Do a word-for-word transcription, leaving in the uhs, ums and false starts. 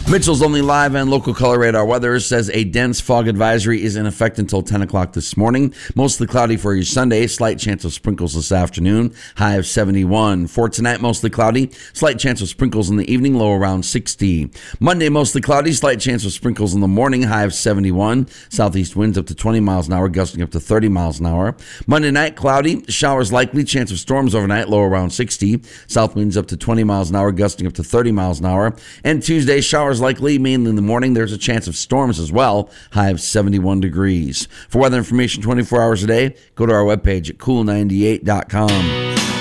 Mitchell's Only Live and local color radar weather says a dense fog advisory is in effect until ten o'clock this morning. Mostly cloudy for your Sunday. Slight chance of sprinkles this afternoon. High of seventy-one. For tonight, mostly cloudy. Slight chance of sprinkles in the evening. Low around sixty. Monday, mostly cloudy. Slight chance of sprinkles in the morning. High of seventy-one. Southeast winds up to twenty miles an hour, gusting up to thirty miles an hour. Monday night, cloudy. Showers likely. Chance of storms overnight. Low around sixty. South winds up to twenty miles an hour, gusting up to thirty miles an hour. And Tuesday, showers likely, mainly in the morning. There's a chance of storms as well. High of seventy-one degrees. For weather information twenty-four hours a day, go to our webpage at cool ninety-eight dot com.